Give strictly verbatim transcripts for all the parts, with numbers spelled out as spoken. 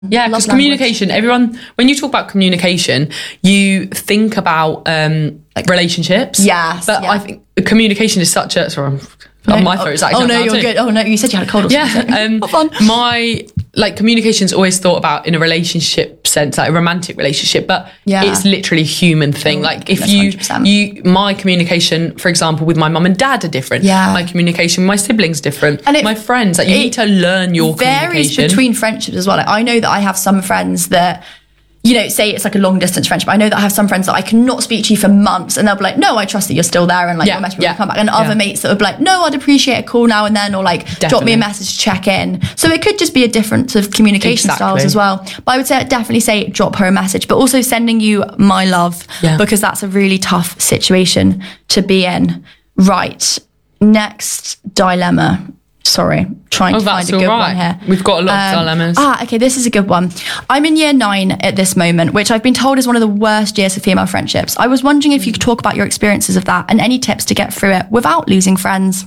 Yeah, because communication, everyone, when you talk about communication, you think about um, like relationships. Yes. But yeah. I think communication is such a, sorry, no, my throat is actually Oh, no, you're too. good. Oh, no, you said you had a cold or yeah, something. um, fun. my, like, communication's always thought about in a relationship sense, like a romantic relationship, but yeah. it's literally a human thing. Oh, like, if goodness, you, one hundred percent. you, my communication, for example, with my mum and dad are different. Yeah. My communication with my siblings are different. And it, my friends, like, you need to learn your varies communication. between friendships as well. Like, I know that I have some friends that, you know, say it's like a long distance friendship. I know that I have some friends that I cannot speak to you for months, and they'll be like, no, I trust that you're still there, and like, Yeah, you'll message me yeah, when you come back. And other yeah. mates that would be like, no, I'd appreciate a call now and then, or like Definitely. drop me a message to check in. So it could just be a difference of communication Exactly. styles as well. But I would say I'd definitely say drop her a message, but also sending you my love, Yeah. because that's a really tough situation to be in. Right. Next dilemma. Sorry, trying Oh, to find that's a good all one right. here. We've got a lot of Um, dilemmas. Ah, okay, this is a good one. I'm in year nine at this moment, which I've been told is one of the worst years for female friendships. I was wondering if you could talk about your experiences of that and any tips to get through it without losing friends.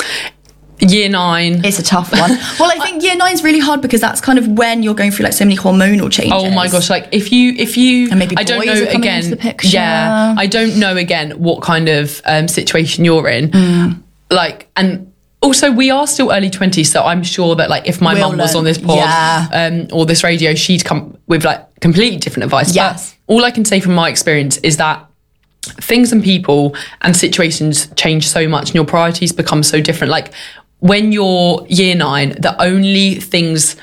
Year nine. It's a tough one. Well, I think year nine's really hard because that's kind of when you're going through like so many hormonal changes. Oh my gosh! Like if you, if you, And maybe I don't boys know are coming again. into the picture. Yeah, I don't know again what kind of um, situation you're in. Mm. Like, and also we are still early twenties, so I'm sure that like if my We'll mum was learn. on this pod Yeah. um, or this radio, she'd come with like completely different advice. Yes. But all I can say from my experience is that things and people and situations change so much, and your priorities become so different. Like when you're year nine, the only things,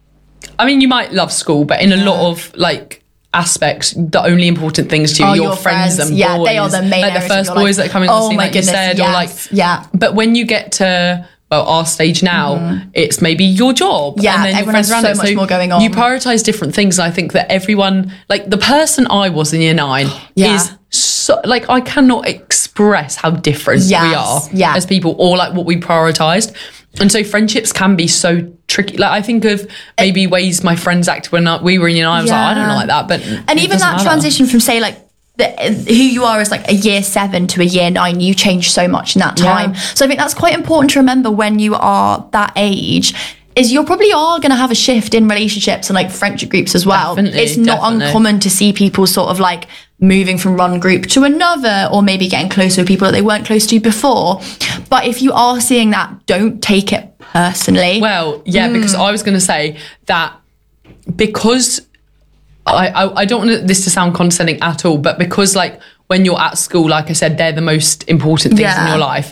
I mean, you might love school, but in a lot of like aspects, the only important things to you, Oh, your, your friends, friends. and Yeah, boys, they are the main like the areas first of your boys life. that come in the Oh scene, my like goodness, you said, yes, or like, yeah. But when you get to well, our stage now, Mm-hmm. it's maybe your job. Yeah, and then your everyone friends has around so it. much more going on. You prioritize different things. And I think that everyone, like the person I was in year nine, Yeah. is so like I cannot express how different Yes, we are yeah. as people, or like what we prioritized. And so friendships can be so tricky. Like I think of maybe ways my friends acted when I- we were in year nine. I was like, I don't Yeah. like that. But And it even doesn't that matter. transition from say like the, who you are as like a year seven to a year nine, you change so much in that time. Yeah. So I think that's quite important to remember when you are that age. Is you probably are going to have a shift in relationships and like friendship groups as well. Definitely, it's not definitely. uncommon to see people sort of like moving from one group to another, or maybe getting closer with people that they weren't close to before. But if you are seeing that, don't take it personally. Well, yeah, Hmm. because I was going to say that because I, I, I don't want this to sound condescending at all, but because like when you're at school, like I said, they're the most important things Yeah. in your life.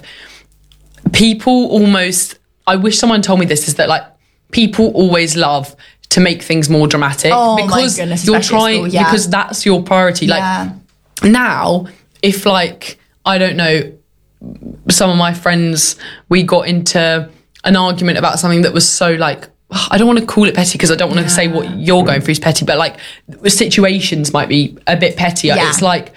People almost, I wish someone told me this, is that like people always love to make things more dramatic Oh my because goodness, you're especially at trying, school, yeah. because that's your priority. Like Yeah. now, if like, I don't know, some of my friends, we got into an argument about something that was so like, I don't want to call it petty because I don't want to say what you're going through is petty, but like situations might be a bit pettier. Yeah. It's like,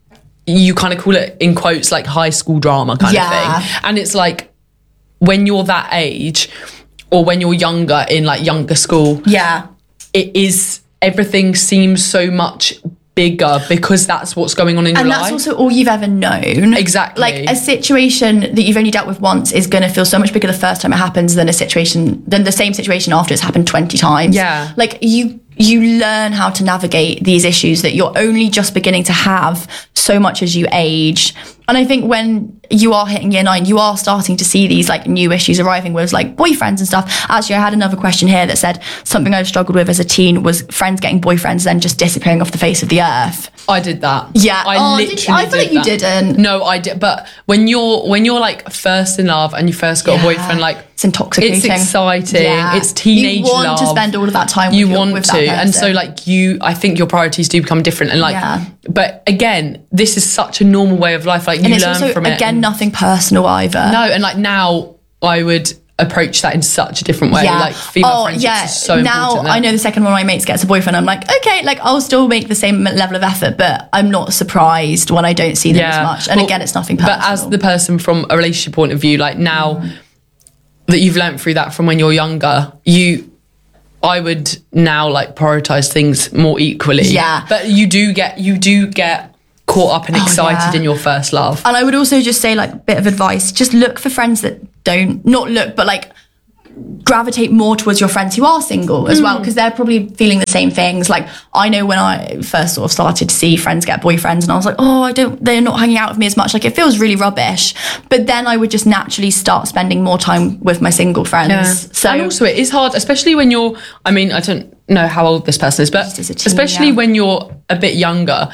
you kind of call it in quotes like high school drama kind Yeah. of thing. And it's like when you're that age or when you're younger in like younger school, Yeah. it is, everything seems so much bigger because that's what's going on in And your that's life. also all you've ever known. Exactly. Like a situation that you've only dealt with once is going to feel so much bigger the first time it happens than a situation, than the same situation after it's happened twenty times. Yeah. Like you, you learn how to navigate these issues that you're only just beginning to have so much as you age. And I think when you are hitting year nine, you are starting to see these like new issues arriving with like boyfriends and stuff. Actually, I had another question here that said something I've struggled with as a teen was friends getting boyfriends then just disappearing off the face of the earth. I did that. Yeah. I Oh, did literally you? I feel like did you that. didn't. No, I did. But when you're when you're like first in love and you first got Yeah. a boyfriend, like It's intoxicating. it's exciting. Yeah. It's teenage You want love. to spend all of that time with You your- want with to, that and so person. like you, I think your priorities do become different. And like, Yeah. but again, this is such a normal way of life. Like And you it's learn also, from it. again, and- nothing personal either. No, and like now I would approach that in such a different way. Yeah. Like female oh, friendships yeah. is so now important. I know the second one of my mates gets a boyfriend, I'm like, okay, like I'll still make the same level of effort, but I'm not surprised when I don't see them as much. And Well, again, it's nothing personal. But as the person from a relationship point of view, like now Mm. that you've learnt through that from when you're younger, you, I would now like prioritize things more equally. Yeah. But you do get, you do get caught up and excited yeah. in your first love. And I would also just say, like, bit of advice, just look for friends that don't, not look, but like, gravitate more towards your friends who are single as mm. well, because they're probably feeling the same things. Like, I know when I first sort of started to see friends get boyfriends, and I was like, oh, I don't, they're not hanging out with me as much. Like, it feels really rubbish. But then I would just naturally start spending more time with my single friends. Yeah. So, and also it is hard, especially when you're, I mean, I don't know how old this person is, but teen, especially yeah. when you're a bit younger,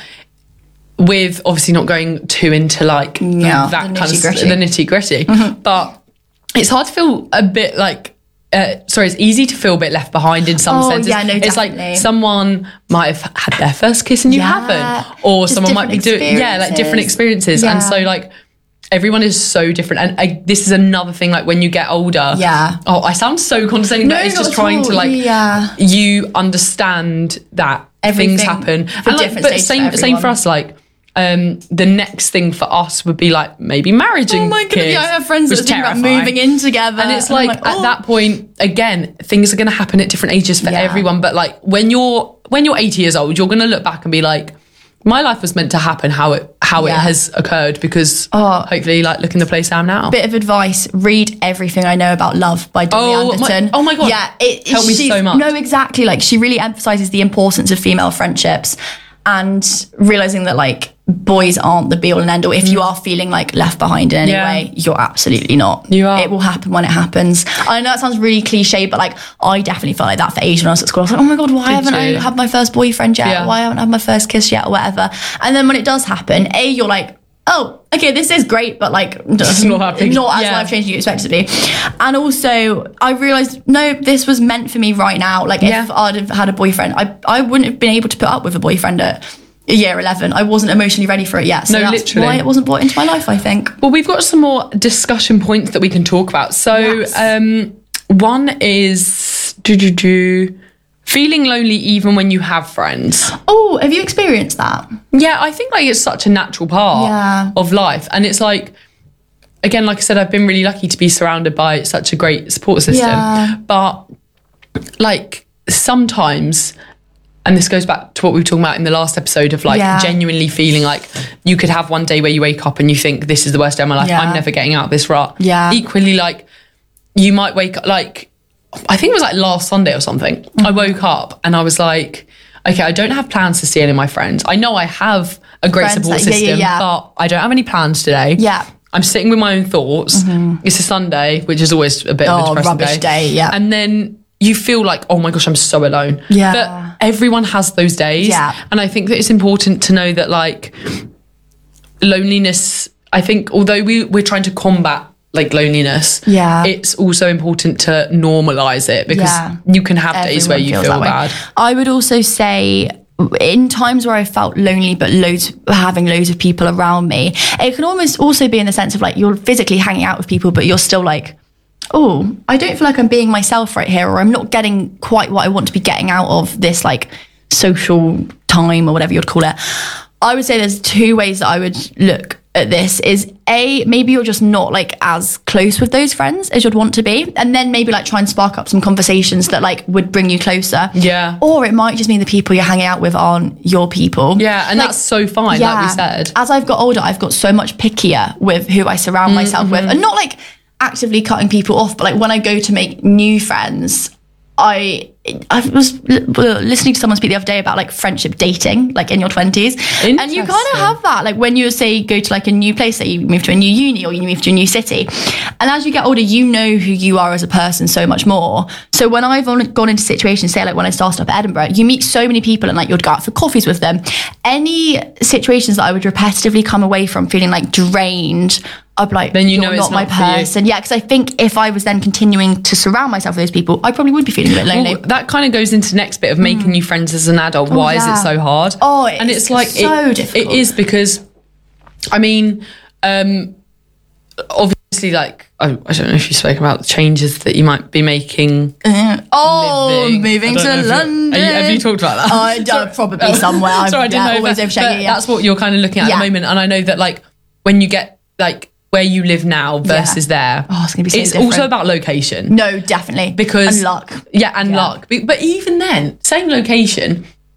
with obviously not going too into like yeah, that the kind of gritty. the nitty gritty, mm-hmm. but it's hard to feel a bit like, uh, sorry, it's easy to feel a bit left behind in some oh, senses. Yeah, no, it's definitely. like someone might have had their first kiss and you yeah. haven't, or Just someone might be doing, yeah, like different experiences. Yeah. And so like, everyone is so different. And I, this is another thing, like when you get older. Yeah. Oh, I sound so condescending, no, but it's just at trying all. to like, yeah. you understand that Everything things happen. For and like, different but stages same, for same for us, like, um, the next thing for us would be like maybe marriage and oh my kids. God, yeah, I have friends that are thinking about moving in together. And it's and like, like at oh. that point, again, things are going to happen at different ages for yeah. everyone. But like when you're when you're eighty years old, you're going to look back and be like, my life was meant to happen how it how yeah. it has occurred, because oh. hopefully like look in the place I am now. Bit of advice, read Everything I Know About Love by Dolly oh, Anderton. My, oh my God. Yeah, it helped me so much. No, exactly. Like, she really emphasizes the importance of female friendships and realizing that like boys aren't the be all and end all. If you are feeling like left behind in any Yeah. way, you're absolutely not. You are. It will happen when it happens. I know it sounds really cliche, but like I definitely felt like that for ages when I was at school. I was like, oh my God, why Did haven't you? I had my first boyfriend yet? Yeah. Why haven't I had my first kiss yet, or whatever? And then when it does happen, A, you're like, oh, okay, this is great, but like It's not happening. not as Yeah. life-changing as you expect it to be. And also, I realised, no, this was meant for me right now. Like, Yeah. if I'd have had a boyfriend, I I wouldn't have been able to put up with a boyfriend at year eleven. I wasn't emotionally ready for it yet. So No, that's literally. why it wasn't brought into my life, I think. Well, we've got some more discussion points that we can talk about. So Yes. um, one is do, do, do, feeling lonely even when you have friends. Oh, have you experienced that? Yeah, I think like it's such a natural part Yeah. of life. And it's like, again, like I said, I've been really lucky to be surrounded by such a great support system. Yeah. But like sometimes, and this goes back to what we were talking about in the last episode of like Yeah. genuinely feeling like you could have one day where you wake up and you think, this is the worst day of my life. Yeah. I'm never getting out of this rut. Yeah. Equally, like you might wake up, like, I think it was like last Sunday or something. Mm-hmm. I woke up and I was like, okay, I don't have plans to see any of my friends. I know I have a great Friends support that- yeah, system, yeah, yeah. but I don't have any plans today. Yeah. I'm sitting with my own thoughts. It's a Sunday, which is always a bit of a Oh, depressing rubbish day, yeah. And then you feel like, oh my gosh, I'm so alone. Yeah. But everyone has those days. Yeah. And I think that it's important to know that like loneliness, I think although we, we're trying to combat like loneliness, Yeah. it's also important to normalize it, because Yeah. you can have days where Everyone you feels feel that way. bad. I would also say, in times where I felt lonely, but loads having loads of people around me, it can almost also be in the sense of like you're physically hanging out with people, but you're still like, oh, I don't feel like I'm being myself right here, or I'm not getting quite what I want to be getting out of this like social time or whatever you'd call it. I would say there's two ways that I would look at this. Is A, maybe you're just not like as close with those friends as you'd want to be, and then maybe like try and spark up some conversations that like would bring you closer. Yeah. Or it might just mean the people you're hanging out with aren't your people. Yeah, and Like, that's so fine, like we said. As I've got older, I've got so much pickier with who I surround myself with, and not like actively cutting people off, but like when I go to make new friends, I I was li- listening to someone speak the other day about like friendship dating, like in your twenties, and you kind Interesting. of have that, like when you say go to like a new place, that you move to a new uni or you move to a new city, and as you get older, you know who you are as a person so much more. So when I've only gone into situations, say like when I started up at Edinburgh, you meet so many people and like you'd go out for coffees with them. Any situations that I would repetitively come away from feeling like drained, I'd be like, Then you you're know it's not my not for you. person. Yeah, because I think if I was then continuing to surround myself with those people, I probably would be feeling a bit lonely. Well, that kind of goes into the next bit of making new friends as an adult. Why is yeah. it so hard? Oh, and it's it's like so it, difficult. It is because, I mean, um, obviously, like I, I don't know if you spoke about the changes that you might be making. Oh, living. moving I don't to know if you- London. Are you- have you talked about that? I don't, probably somewhere. I'm Sorry, I didn't yeah, know. always But, overchecking but it, yeah. that's what you're kind of looking at Yeah. at the moment, and I know that like when you get like where you live now versus there, Oh, it's gonna be so it's different. also about location. No, definitely. Because and luck. yeah, and Yeah. luck. But, but even then, same location,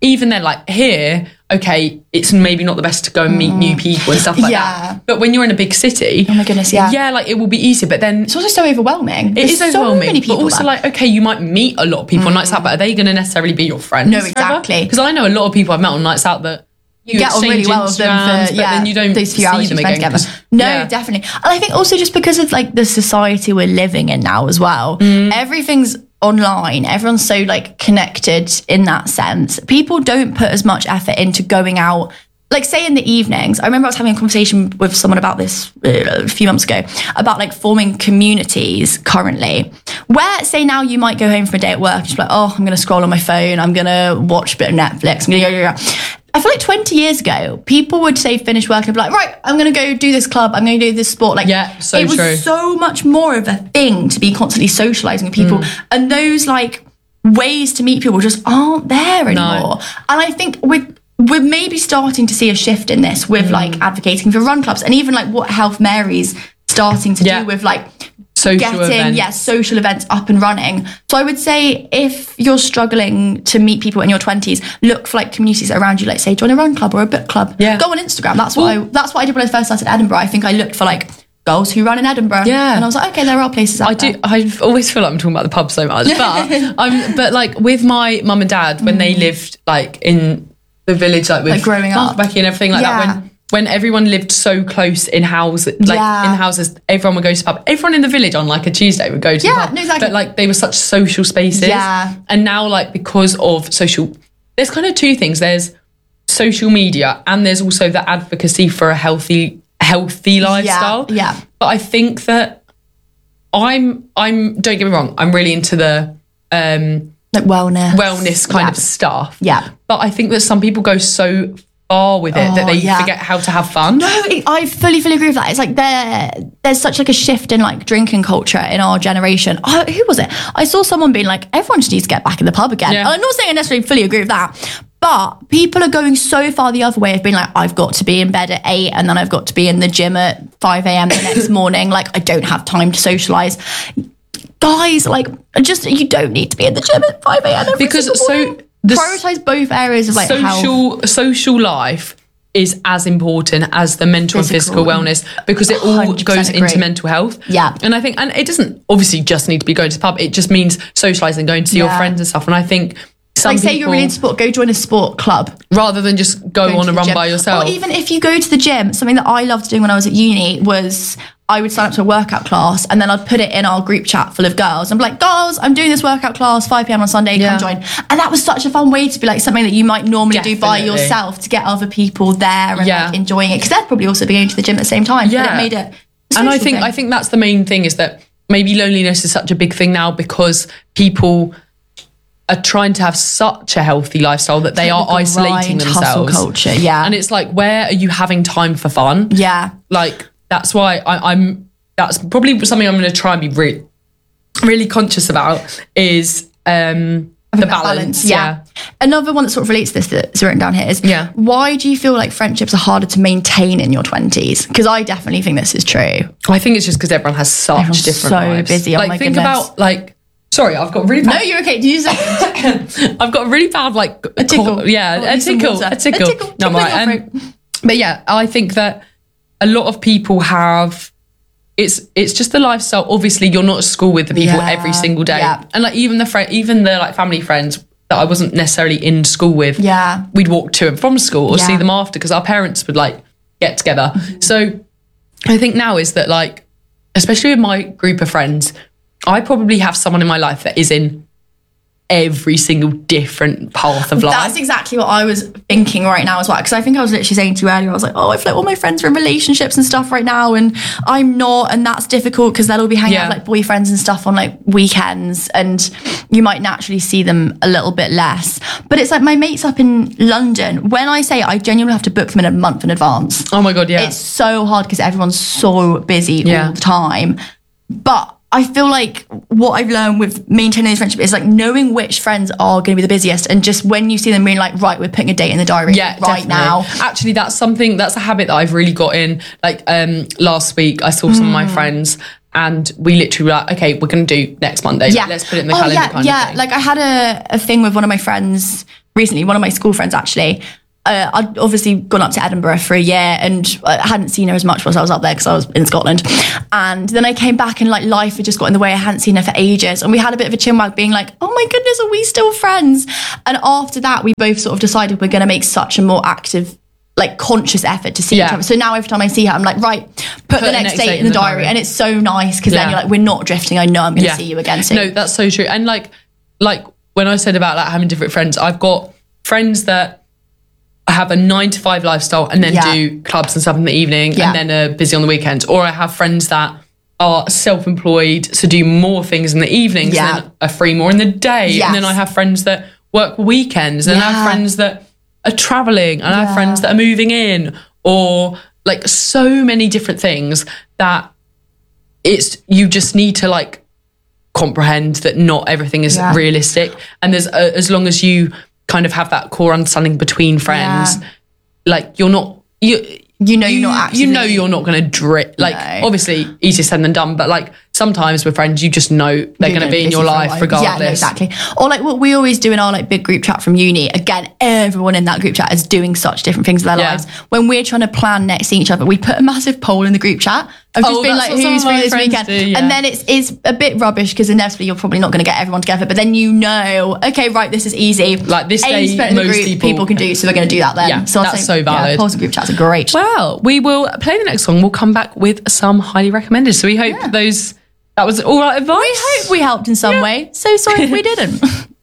even then, like here, okay, it's maybe not the best to go and meet mm. new people and stuff like yeah. that. But when you're in a big city, oh my goodness, yeah, yeah, like it will be easier. But then it's also so overwhelming. It There's is so overwhelming. many people but also, there. like, okay, you might meet a lot of people mm. on nights out, but are they going to necessarily be your friends? No, exactly. Because I know a lot of people I've met on nights out that you, you get on really well with them for, but yeah, then you don't those few see hours them you spend again. together. No, yeah. definitely. And I think also just because of like the society we're living in now as well, mm. everything's online. Everyone's so like connected in that sense. People don't put as much effort into going out. Like say in the evenings, I remember I was having a conversation with someone about this uh, a few months ago about like forming communities currently where say now you might go home from a day at work and just be like, oh, I'm going to scroll on my phone. I'm going to watch a bit of Netflix. I'm going to go, go, go. I feel like twenty years ago, people would say finish work and be like, right, I'm going to go do this club. I'm going to do this sport. Like, yeah, so it was true. so much more of a thing to be constantly socializing with people. Mm. And those like ways to meet people just aren't there anymore. No. And I think with we're maybe starting to see a shift in this with mm. like advocating for run clubs and even like what Health Mary's starting to yeah. do with like social getting events. yeah social events up and running. So I would say if you're struggling to meet people in your twenties, look for like communities around you, like say join a run club or a book club. Yeah. Go on Instagram. That's what well, I that's what I did when I first started Edinburgh. I think I looked for like girls who run in Edinburgh. Yeah. And I was like, okay, there are places out I there. do I always feel like I'm talking about the pub so much. But I'm but like with my mum and dad when mm. they lived like in the village, like with like growing up, Becky and everything like yeah. that. When when everyone lived so close in houses, like yeah. in houses, everyone would go to the pub. Everyone in the village on like a Tuesday would go to yeah, the pub. No, exactly. But like they were such social spaces. Yeah. And now like because of social, there's kind of two things. There's social media and there's also the advocacy for a healthy, healthy lifestyle. Yeah. yeah. But I think that I'm I'm don't get me wrong, I'm really into the um like wellness wellness kind yeah. of stuff. Yeah. But I think that some people go so far with it oh, that they yeah. forget how to have fun. No, I fully, fully agree with that. It's like there, there's such like a shift in like drinking culture in our generation. Oh, who was it? I saw someone being like, everyone just needs to get back in the pub again. Yeah. I'm not saying I necessarily fully agree with that, but people are going so far the other way of being like, I've got to be in bed at eight and then I've got to be in the gym at five a.m. the next morning. Like I don't have time to socialise. Guys, like just you don't need to be in the gym at five a.m. every because single morning. so the prioritize both areas of like social health. social life is as important as the mental Physical. and physical wellness because it all goes agree. into mental health. Yeah. And I think, and it doesn't obviously just need to be going to the pub. It just means socialising, going to see yeah. your friends and stuff. And I think some like say people, you're really into sport, go join a sport club. rather than just go Going on to a the run gym. by yourself. Or even if you go to the gym, something that I loved doing when I was at uni was I would sign up to a workout class and then I'd put it in our group chat full of girls and be like, girls, I'm doing this workout class, five p.m. on Sunday, Yeah. come join. And that was such a fun way to be like something that you might normally do by Definitely. yourself to get other people there and Yeah. like enjoying it. Because they'd probably also be going to the gym at the same time. Yeah. But it made it a and I social think thing. I think that's the main thing is that maybe loneliness is such a big thing now because people are trying to have such a healthy lifestyle that they are the isolating grind, hustle themselves. culture, yeah. And it's like, where are you having time for fun? Yeah. Like that's why I, I'm. That's probably something I'm going to try and be really, really conscious about is um, the balance. balance yeah. yeah. Another one that sort of relates to this that's written down here is Yeah. why do you feel like friendships are harder to maintain in your twenties? Because I definitely think this is true. I think it's just because everyone has such Everyone's different so lives. busy, oh like my think goodness. about like. Sorry, I've got really bad. No, you're okay. Do you use it? I've got a really bad like A tickle. call- yeah, Oh, a need some tickle, water. a tickle. A tickle. No, I'm Tickle right. in your Um, but yeah, I think that a lot of people have. It's it's just the lifestyle. Obviously, you're not at school with the people Yeah, every single day, yeah. and like even the friend, even the like family friends that I wasn't necessarily in school with. Yeah. we'd walk to and from school or Yeah. see them after because our parents would like get together. So I think now is that like, especially with my group of friends, I probably have someone in my life that is in every single different path of life. That's exactly what I was thinking right now as well. Because I think I was literally saying to you earlier, I was like, oh, I feel like all my friends are in relationships and stuff right now. And I'm not. And that's difficult because they'll all be hanging Yeah. out with like boyfriends and stuff on like weekends. And you might naturally see them a little bit less. But it's like my mates up in London. When I say I genuinely have to book them in a month in advance. Oh my God, yeah. It's so hard because everyone's so busy Yeah. all the time. But I feel like what I've learned with maintaining this friendship is like knowing which friends are going to be the busiest, and just when you see them being like, right, we're putting a date in the diary yeah, right definitely. now. Actually, that's something, that's a habit that I've really got in. Like um, last week, I saw some of my friends and we literally were like, okay, we're going to do next Monday. Yeah. Let's put it in the oh, calendar yeah, kind yeah. of thing. Like I had a, a thing with one of my friends recently, one of my school friends actually, uh, I'd obviously gone up to Edinburgh for a year and I hadn't seen her as much whilst I was up there because I was in Scotland. And then I came back and like life had just got in the way. I hadn't seen her for ages. And we had a bit of a chinwag being like, oh my goodness, are we still friends? And after that, we both sort of decided we're going to make such a more active, like conscious effort to see Yeah. each other. So now every time I see her, I'm like, right, put, the next, date in the diary. diary. And it's so nice because Yeah. then you're like, we're not drifting. I know I'm going to Yeah. see you again soon. No, that's so true. And like, like when I said about like having different friends, I've got friends that have a nine to five lifestyle and then Yeah. do clubs and stuff in the evening Yeah. and then are busy on the weekends. Or I have friends that are self-employed, so do more things in the evenings Yeah. and then are free more in the day. Yes. And then I have friends that work weekends and I Yeah. have friends that are traveling and I have Yeah. friends that are moving in, or like so many different things that it's, you just need to like comprehend that not everything is Yeah. realistic. And there's uh, as long as you kind of have that core understanding between friends, Yeah. like you're not, you, You know you're not you know actively- you're not going to drip. Like No. obviously easier said than done, but like sometimes with friends you just know they're You're going to gonna be in busy your for a life while. regardless. Yeah, no, exactly. Or like what we always do in our like big group chat from uni. Again, everyone in that group chat is doing such different things in their Yeah. lives. When we're trying to plan next seeing each other, we put a massive poll in the group chat of just Oh, being that's like, what some who's of my free this friends weekend? do, yeah. And then it's it's a bit rubbish because inevitably you're probably not going to get everyone together. But then you know, okay, right, this is easy. Like, this eighty day, percent of the most group people- people can do, so we're going to do that then. Yeah, so I'll that's say, so Yeah, valid. polls and group chats are great. Well, we will play the next song. We'll come back with some highly recommended. So we hope Yeah. those, that was all right advice. We hope we helped in some way. So sorry if we didn't.